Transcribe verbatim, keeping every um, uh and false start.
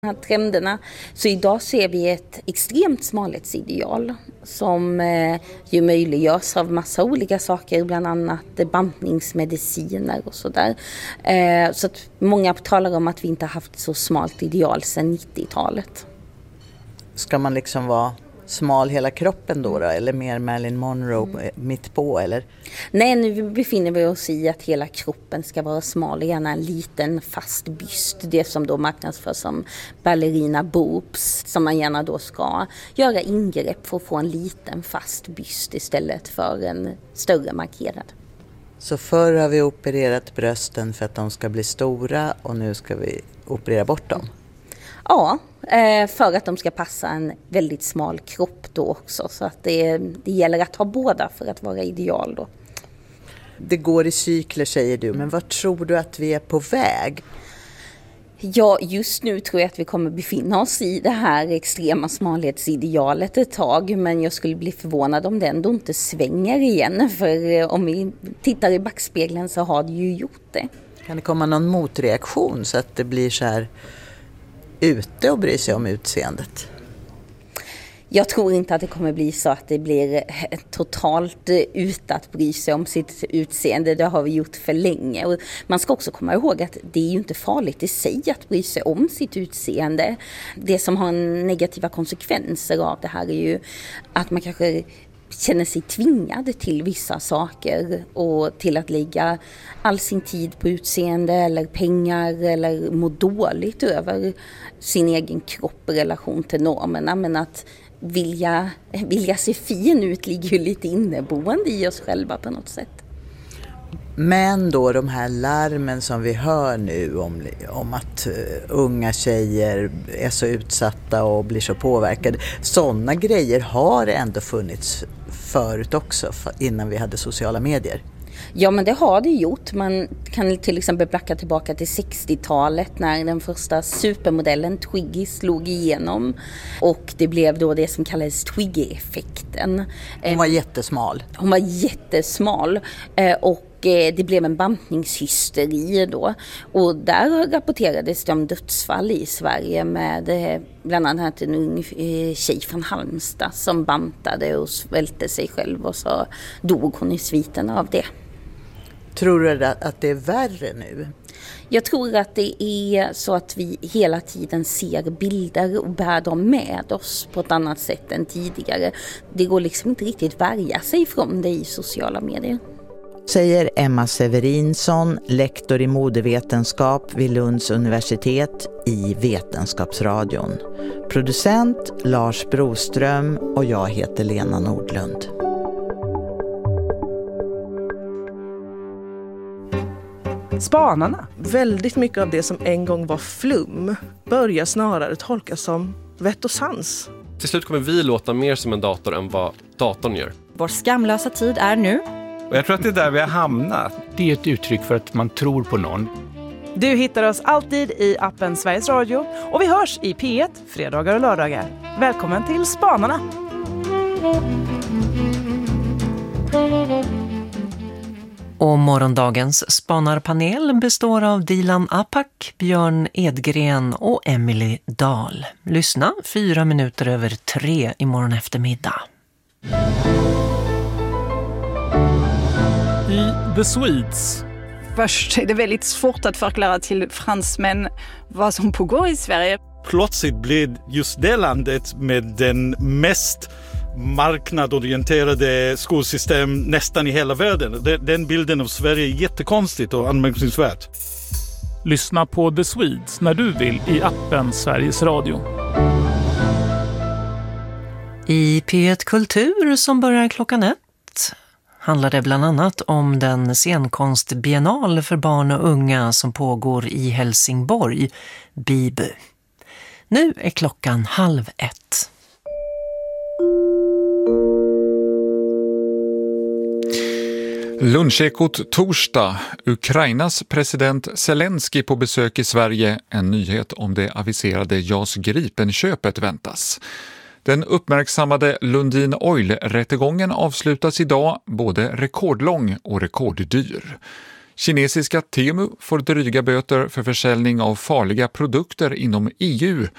här trenderna. Så idag ser vi ett extremt smalhetsideal som eh, ju möjliggörs av massa olika saker, bland annat bantningsmediciner och sådär. Eh, så att många talar om att vi inte har haft så smalt ideal sedan nittiotalet. Ska man liksom vara smal hela kroppen då, då eller mer Marilyn Monroe mm. mitt på eller? Nej, nu befinner vi oss i att hela kroppen ska vara smal, gärna en liten fast byst. Det som då marknadsförs som ballerina boobs, som man gärna då ska göra ingrepp för att få en liten fast byst istället för en större markerad. Så förr har vi opererat brösten för att de ska bli stora och nu ska vi operera bort dem? Ja, för att de ska passa en väldigt smal kropp då också. Så att det, det gäller att ha båda för att vara ideal då. Det går i cykler säger du, men vad tror du att vi är på väg? Ja, just nu tror jag att vi kommer befinna oss i det här extrema smalhetsidealet ett tag. Men jag skulle bli förvånad om det ändå inte svänger igen. För om vi tittar i backspegeln så har det ju gjort det. Kan det komma någon motreaktion så att det blir så här ute och bry sig om utseendet? Jag tror inte att det kommer bli så att det blir totalt ute att bry sig om sitt utseende. Det har vi gjort för länge. Och man ska också komma ihåg att det är ju inte farligt i sig att bry sig om sitt utseende. Det som har negativa konsekvenser av det här är ju att man kanske känner sig tvingad till vissa saker och till att lägga all sin tid på utseende eller pengar eller må dåligt över sin egen kropp i relation till normerna. Men att vilja, vilja se fin ut ligger ju lite inneboende i oss själva på något sätt. Men då de här larmen som vi hör nu om, om att uh, unga tjejer är så utsatta och blir så påverkade. Sådana grejer har ändå funnits förut också innan vi hade sociala medier. Ja, men det har det gjort. Man kan till exempel backa tillbaka till sextiotalet när den första supermodellen Twiggy slog igenom. Och det blev då det som kallades Twiggy-effekten. Hon var jättesmal. Hon var jättesmal och det blev en bantningshysteri då. Och där rapporterades det om dödsfall i Sverige med bland annat en ung tjej från Halmstad som bantade och svälte sig själv och så dog hon i sviten av det. Tror du att det är värre nu? Jag tror att det är så att vi hela tiden ser bilder och bär dem med oss på ett annat sätt än tidigare. Det går liksom inte riktigt värja sig från det i sociala medier. Säger Emma Severinsson, lektor i modevetenskap vid Lunds universitet i Vetenskapsradion. Producent Lars Broström och jag heter Lena Nordlund. Spanarna. Väldigt mycket av det som en gång var flum börjar snarare tolkas som vett och sans. Till slut kommer vi låta mer som en dator än vad datorn gör. Vår skamlösa tid är nu. Och jag tror att det är där vi har hamnat. Det är ett uttryck för att man tror på någon. Du hittar oss alltid i appen Sveriges Radio och vi hörs i P ett fredagar och lördagar. Välkommen till Spanarna! Och morgondagens spanarpanel består av Dilan Apak, Björn Edgren och Emily Dahl. Lyssna fyra minuter över tre i morgon eftermiddag. I The Swedes. Först är det väldigt svårt att förklara till fransmän vad som pågår i Sverige. Plötsligt blev just det landet med den mest marknadorienterade skolsystem nästan i hela världen. Den bilden av Sverige är jättekonstigt och anmärkningsvärt. Lyssna på The Swedes när du vill i appen Sveriges Radio. I P ett Kultur som börjar klockan ett handlar det bland annat om den scenkonstbiennal för barn och unga som pågår i Helsingborg, Bibu. Nu är klockan halv ett. Lunchekot torsdag. Ukrainas president Zelensky på besök i Sverige. En nyhet om det aviserade JAS Gripen-köpet väntas. Den uppmärksammade Lundin Oil-rättegången avslutas idag, både rekordlång och rekorddyr. Kinesiska Temu får dryga böter för försäljning av farliga produkter inom E U